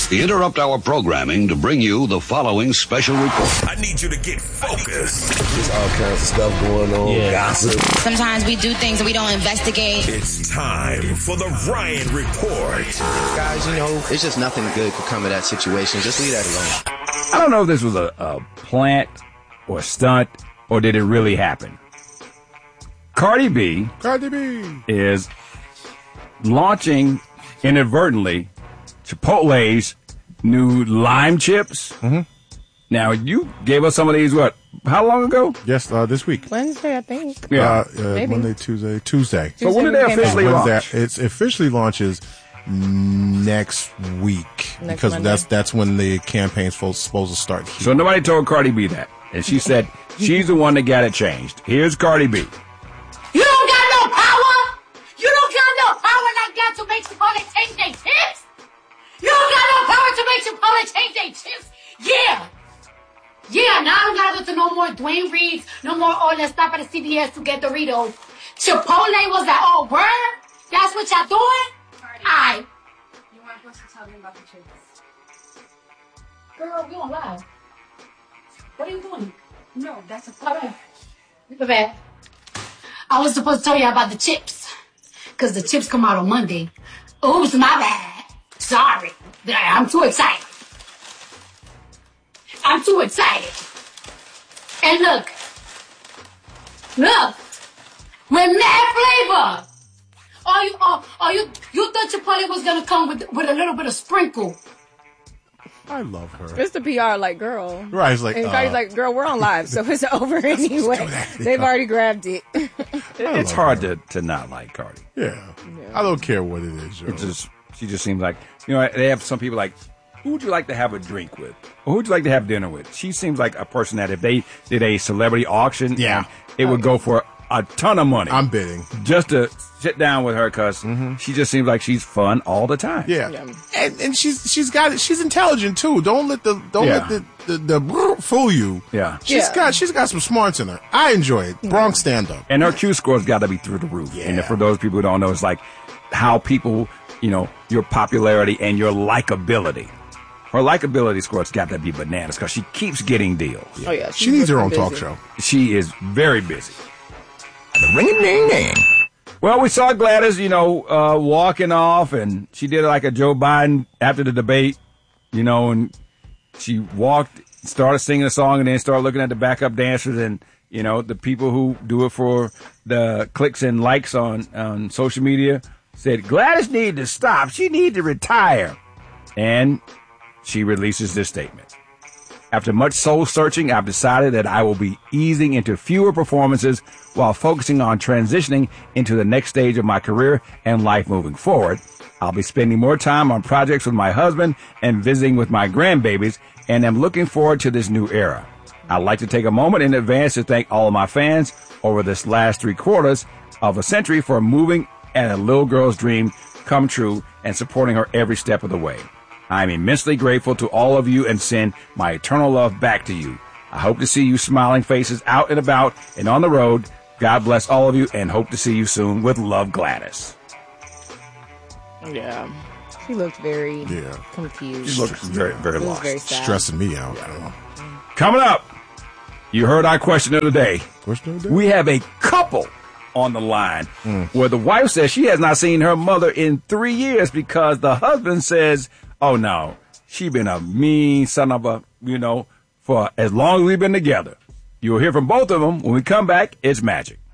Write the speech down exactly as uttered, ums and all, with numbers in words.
We interrupt our programming to bring you the following special report. I need you to get focused. There's all kinds of stuff going on, yeah. Gossip. Sometimes we do things and we don't investigate. It's time for the Ryan Report. Guys, you know, it's just nothing good could come of that situation. Just leave that alone. I don't know if this was a, a plant or a stunt or did it really happen. Cardi B, Cardi B is launching inadvertently Chipotle's new lime chips. Mm-hmm. Now, you gave us some of these, what, how long ago? Yes, uh, this week. Wednesday, I think. Yeah. Uh, uh, Monday, Tuesday, Tuesday. Tuesday But when did they officially Wednesday, launch? It's officially launches next week Next because Monday. that's that's when the campaign's supposed, supposed to start. So nobody told Cardi B that. And she said she's the one that got it changed. Here's Cardi B. You don't got no power. You don't got no power like that to make Chipotle change their chips. You don't got no power to make Chipotle change their chips. Yeah. Yeah, now I don't gotta go to no more Dwayne Reeds, no more, oh, let's stop at a C V S to get Doritos. Chipotle was that, oh, word? That's what y'all doing? Alright. You weren't supposed to tell me about the chips. Girl, we on live. What are you doing? No, that's a All right. My bad. I was supposed to tell you about the chips. Because the chips come out on Monday. Oops, my bad. Sorry. I'm too excited. I'm too excited. And look. Look. With mad flavor. Oh, you, oh, oh, you, you thought Chipotle was going to come with, with a little bit of sprinkle. I love her. It's the P R, like, girl. Right, it's like, and uh, Cardi's like, girl, we're on live, so it's over anyway. They've already grabbed it. It's hard to, to not like Cardi. Yeah. yeah. I don't care what it is, Joe. It just, she just seems like, you know, they have some people like, who would you like to have a drink with? Or who would you like to have dinner with? She seems like a person that if they did a celebrity auction, yeah, it would go for a ton of money. I'm bidding. Just to sit down with her because mm-hmm. she just seems like she's fun all the time. Yeah. yeah. And and she's she's got it. She's intelligent too. Don't let the don't yeah. let the, the, the fool you. Yeah. She's yeah. got she's got some smarts in her. I enjoy it. Bronx stand up. And her Q score's got to be through the roof. Yeah. And for those people who don't know, it's like how people, you know, your popularity and your likability. Her likability score's got to be bananas because she keeps getting deals. Oh yeah. She needs her own busy. talk show. She is very busy. The ring-a-ding-ding. Well, we saw Gladys, you know, uh, walking off, and she did like a Joe Biden after the debate, you know, and she walked, started singing a song, and then started looking at the backup dancers and, you know, the people who do it for the clicks and likes on, on social media said Gladys need to stop. She need to retire. And she releases this statement. After much soul searching, I've decided that I will be easing into fewer performances while focusing on transitioning into the next stage of my career and life moving forward. I'll be spending more time on projects with my husband and visiting with my grandbabies, and am looking forward to this new era. I'd like to take a moment in advance to thank all of my fans over this last three quarters of a century for moving and a little girl's dream come true and supporting her every step of the way. I am immensely grateful to all of you and send my eternal love back to you. I hope to see you smiling faces out and about and on the road. God bless all of you and hope to see you soon. With love, Gladys. Yeah. She looked very yeah. confused. She looked very, very lost. Very sad. Stressing me out. Yeah. Coming up, you heard our question of the day. Question of the day? We have a couple on the line mm. where the wife says she has not seen her mother in three years because the husband says, oh, no, she been a mean son of a, you know, for as long as we've been together. You'll hear from both of them when we come back. It's magic.